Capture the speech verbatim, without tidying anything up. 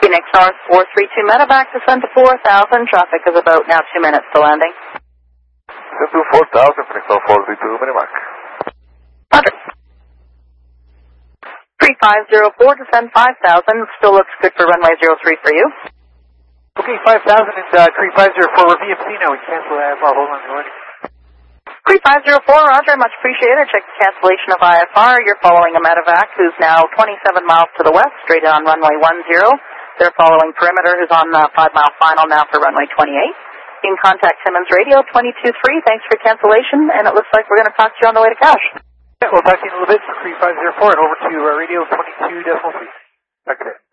Phoenix North four three two medevac, descend to four thousand. Traffic is about now two minutes to landing. Descend to four thousand, Phoenix North four three two medevac. Roger. three five zero four, descend five thousand. Still looks good for runway zero three for you. Okay, five thousand and uh, three five zero four, we're V M C now. We cancel that. Hold on, go ahead. three five zero four, roger, much appreciated. Check the cancellation of I F R. You're following a medevac who's now twenty-seven miles to the west, straight on runway one zero. They're following perimeter, who's on uh, five mile final now for runway twenty-eight. You can contact Simmons Radio two three. Thanks for cancellation, and it looks like we're going to talk to you on the way to cash. Yeah, we'll talk to you in a little bit. three five zero four and over to uh, radio twenty-two decimal three. Back to it.